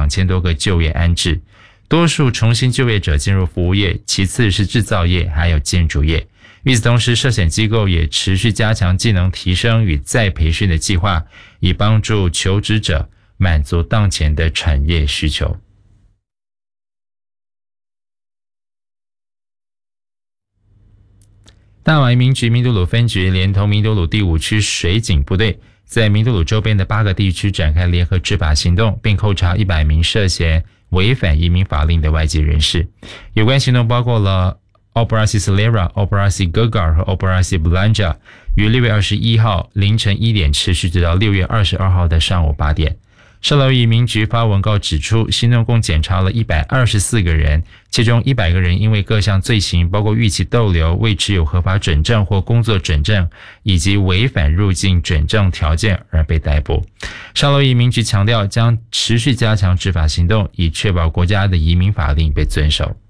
2000多个就业安置，多数重新就业者进入服务业，其次是制造业还有建筑业。与此同时，社险机构也持续加强技能提升与再培训的计划，以帮助求职者满足当前的产业需求。大马移民局明都鲁分局连同明都鲁第5区水警部队，在明都鲁周边的8个地区展开联合执法行动，并扣查100名涉嫌违反移民法令的外籍人士。有关行动包括了Operasi Selera、Operasi Gegar 和 Operasi Belanja， 于6月21号凌晨1点持续直到6月22号的上午8点。上楼移民局发文告指出，行动共检查了124个人，其中100个人因为各项罪行，包括逾期逗留、未持有合法准证或工作准证，以及违反入境准证条件而被逮捕。上楼移民局强调，将持续加强执法行动，以确保国家的移民法令被遵守。